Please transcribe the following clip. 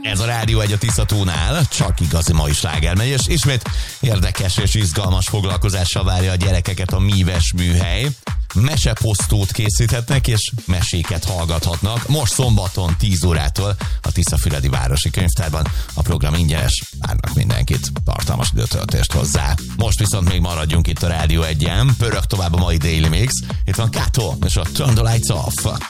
Ez a Rádió 1 a Tisza-tónál, csak igazi mai sláger megy, és ismét érdekes és izgalmas foglalkozással várja a gyerekeket a Míves műhely. Meseposztót készíthetnek, és meséket hallgathatnak. Most szombaton 10 órától a Tiszafüredi Városi Könyvtárban. A program ingyenes, várnak mindenkit, tartalmas időtöltést hozzá. Most viszont még maradjunk itt a Rádió 1-en, pörög tovább a mai Daily Mix. Itt van Kato és a Turn the Lights Off.